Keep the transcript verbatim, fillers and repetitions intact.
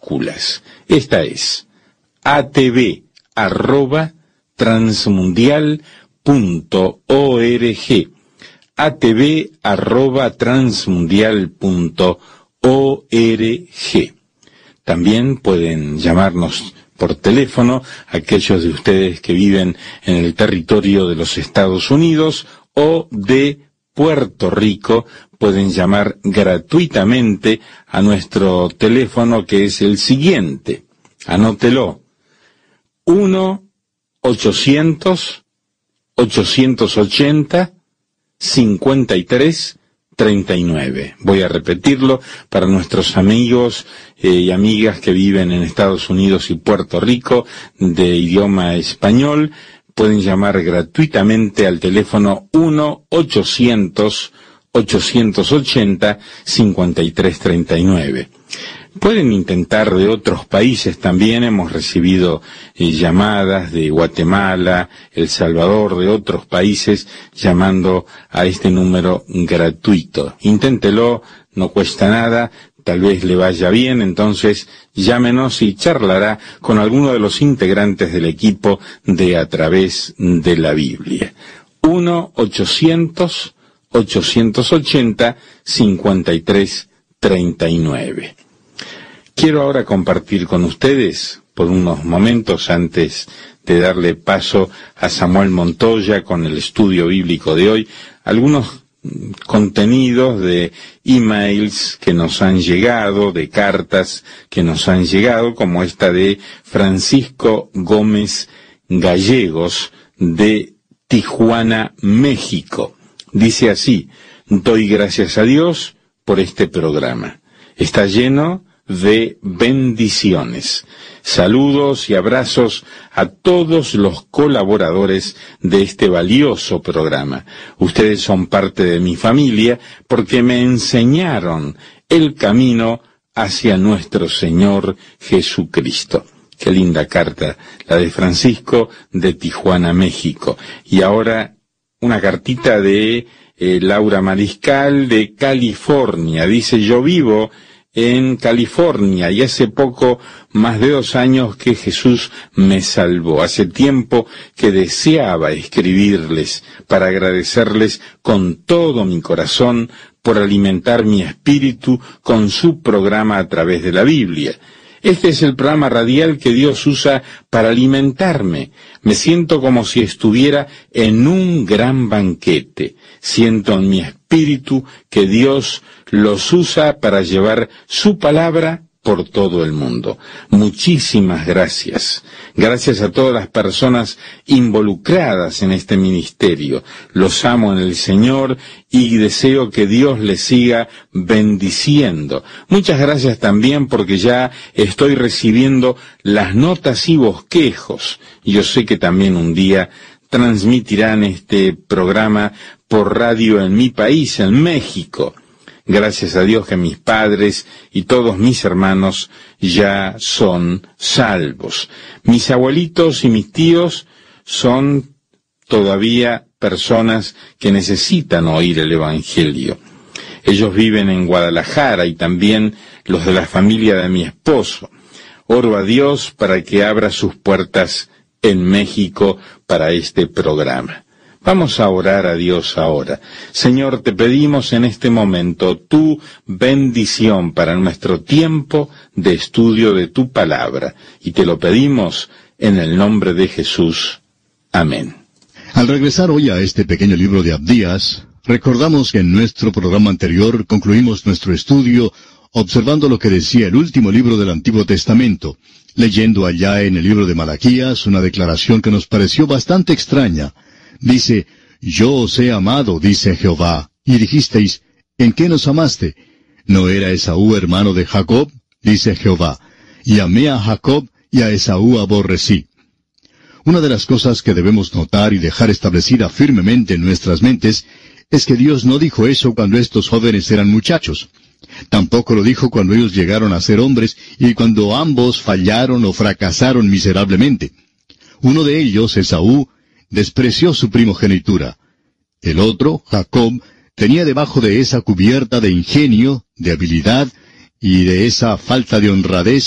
mayúsculas. Esta es atv arroba transmundial punto org, atv arroba transmundial punto org. También pueden llamarnos por teléfono aquellos de ustedes que viven en el territorio de los Estados Unidos o de Puerto Rico. Pueden llamar gratuitamente a nuestro teléfono, que es el siguiente. Anótelo: uno ochocientos ochocientos ochenta cincuenta y tres treinta y nueve. Voy a repetirlo para nuestros amigos eh, y amigas que viven en Estados Unidos y Puerto Rico de idioma español. Pueden llamar gratuitamente al teléfono uno ochocientos ochocientos ochenta cincuenta y tres treinta y nueve. Pueden intentar de otros países también. Hemos recibido eh, llamadas de Guatemala, El Salvador, de otros países, llamando a este número gratuito. Inténtelo, no cuesta nada, tal vez le vaya bien, entonces llámenos y charlará con alguno de los integrantes del equipo de A Través de la Biblia. uno ochocientos ochocientos ochenta cincuenta y tres treinta y nueve. Quiero ahora compartir con ustedes, por unos momentos antes de darle paso a Samuel Montoya con el estudio bíblico de hoy, algunos contenidos de emails que nos han llegado, de cartas que nos han llegado, como esta de Francisco Gómez Gallegos, de Tijuana, México. Dice así: doy gracias a Dios por este programa. Está lleno de bendiciones. Saludos y abrazos a todos los colaboradores de este valioso programa. Ustedes son parte de mi familia porque me enseñaron el camino hacia nuestro Señor Jesucristo. Qué linda carta, la de Francisco de Tijuana, México. Y ahora una cartita de eh, Laura Mariscal de California. Dice: yo vivo en California y hace poco más de dos años que Jesús me salvó. Hace tiempo que deseaba escribirles para agradecerles con todo mi corazón por alimentar mi espíritu con su programa A Través de la Biblia. Este es el programa radial que Dios usa para alimentarme. Me siento como si estuviera en un gran banquete. Siento en mi espíritu que Dios los usa para llevar su palabra por todo el mundo. Muchísimas gracias. Gracias a todas las personas involucradas en este ministerio. Los amo en el Señor y deseo que Dios les siga bendiciendo. Muchas gracias también porque ya estoy recibiendo las notas y bosquejos. Yo sé que también un día transmitirán este programa por radio en mi país, en México. Gracias a Dios que mis padres y todos mis hermanos ya son salvos. Mis abuelitos y mis tíos son todavía personas que necesitan oír el Evangelio. Ellos viven en Guadalajara y también los de la familia de mi esposo. Oro a Dios para que abra sus puertas en México para este programa. Vamos a orar a Dios ahora. Señor, te pedimos en este momento tu bendición para nuestro tiempo de estudio de tu palabra. Y te lo pedimos en el nombre de Jesús. Amén. Al regresar hoy a este pequeño libro de Abdías, recordamos que en nuestro programa anterior concluimos nuestro estudio observando lo que decía el último libro del Antiguo Testamento, leyendo allá en el libro de Malaquías una declaración que nos pareció bastante extraña. Dice: yo os he amado, dice Jehová. Y dijisteis: ¿en qué nos amaste? ¿No era Esaú hermano de Jacob? Dice Jehová. Y amé a Jacob, y a Esaú aborrecí. Una de las cosas que debemos notar y dejar establecida firmemente en nuestras mentes es que Dios no dijo eso cuando estos jóvenes eran muchachos. Tampoco lo dijo cuando ellos llegaron a ser hombres y cuando ambos fallaron o fracasaron miserablemente. Uno de ellos, Esaú, despreció su primogenitura. El otro, Jacob, tenía debajo de esa cubierta de ingenio, de habilidad y de esa falta de honradez